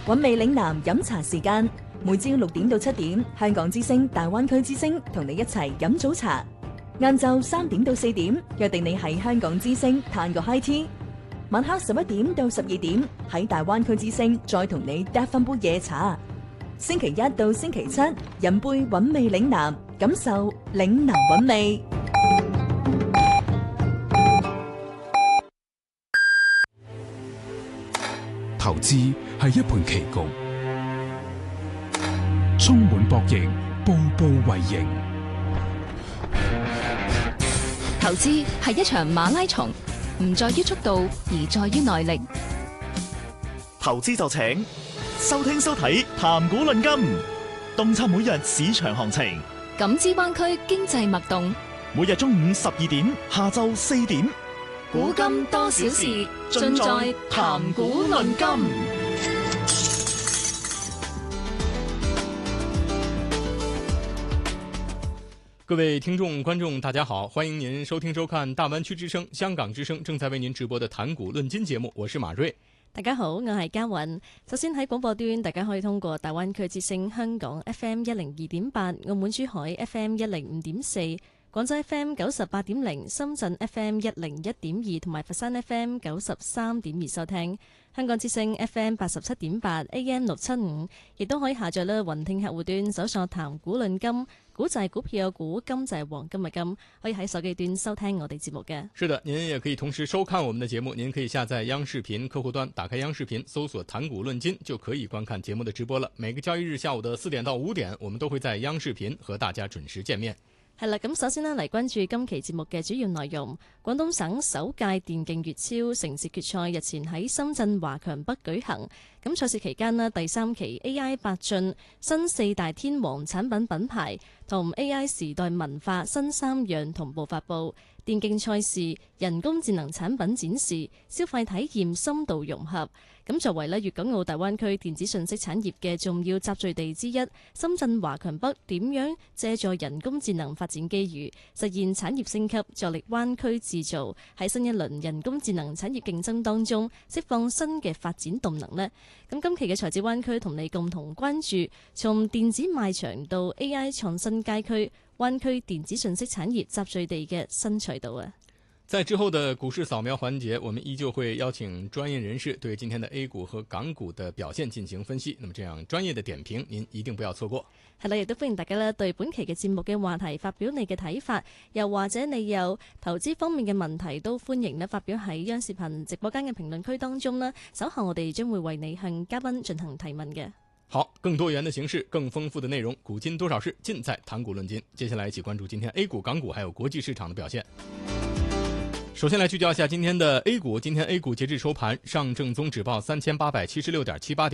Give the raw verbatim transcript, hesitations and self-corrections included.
韻味嶺南飲茶時間，每朝六點到七點，香港之聲、大灣區之聲同你一齊飲早茶。晏晝三點到四點，約定你喺香港之聲嘆個 high tea。晚黑十一點到十二點，喺大灣區之聲再同你嗒翻杯夜茶。星期一到星期七，飲杯韻味嶺南，感受嶺南韻味。 投資係一盤棋局，充滿博弈，步步為營。 投資係一場馬拉松，唔在於速度，而在於耐力。 投資就請收聽收睇談股論金，洞察每日市場行情， 感知灣區經濟脈動。 每日中午十二點，下晝四點。 古今多少事，盡在談股論金。 各位聽眾觀眾大家好，歡迎您收聽收看大灣區之聲、香港之聲正在為您直播的談股論金節目，我是馬瑞。 大家好，我係嘉韻。首先喺廣播端，大家可以通過大灣區之聲香港 F M 一零二點八、澳門珠海 F M 一零五點四、廣州 F M 九十八點零、深圳 F M 一零一點二同埋佛山 F M 九十三點二收聽。香港之聲 F M 八十七點八 A M 六七五，亦都可以下載啦雲聽客戶端搜索談股論金，股就係股票嘅股，金就係黃金嘅金，可以喺手機端收聽我哋節目嘅。 是的，您也可以同時收看我們的節目，您可以下載央視頻客戶端，打開央視頻，搜索談股論金，就可以觀看節目的直播了。每個交易日下午的四點到五點，我們都會在央視頻和大家準時見面。 係啦，咁首先呢嚟關注今期節目嘅主要內容。廣東省首屆電競粵超城市決賽日前喺深圳華強北舉行。咁賽事期間呢，第三期 A I 八進新四大天王產品品牌同 A I 時代文化新三樣同步發布。電競賽事、人工智能產品展示、消費體驗深度融合。咁作為咧粵港澳大灣區電子信息產業嘅重要集聚地之一，深圳華強北點樣借助人工智能發展機遇，實現產業升級，助力灣區製造喺新一輪人工智能產業競爭當中釋放新嘅發展動能呢？咁今期嘅財智灣區同你共同關注，從電子賣場到 A I 創新街區，灣區電子信息產業集聚地嘅新賽道啊！ 在之後的股市掃描環節，我們依舊會邀請專業人士對今天的 A 股和港股的表現進行分析。那麼這樣專業的點評，您一定不要錯過。 係啦，亦都歡迎大家咧對本期嘅節目嘅話題發表你嘅睇法，又或者你有投資方面嘅問題，都歡迎咧發表喺央視頻直播間嘅評論區當中啦。稍後我哋將會為你向嘉賓進行提問嘅。 好，更多元的形式，更豐富的內容，古今多少事，盡在談股論金。接下來一起關注今天 A 股、港股還有國際市場的表現。首先來聚焦一下今天的 A 股，今天 A 股截至收盤，上證綜指報三千八百七十六點七八點。